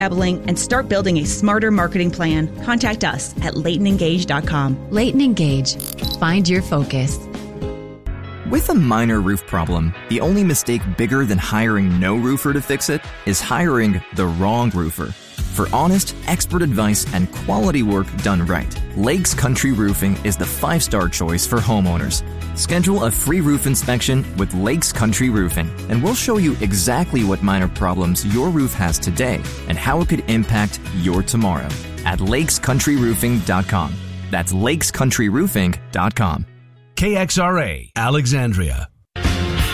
and start building a smarter marketing plan, contact us at LaytonEngage.com. Layton Engage. Find your focus. With a minor roof problem, the only mistake bigger than hiring no roofer to fix it is hiring the wrong roofer. For honest, expert advice and quality work done right, Lakes Country Roofing is the 5-star choice for homeowners. Schedule a free roof inspection with Lakes Country Roofing, and we'll show you exactly what minor problems your roof has today and how it could impact your tomorrow at lakescountryroofing.com. That's lakescountryroofing.com. KXRA, Alexandria.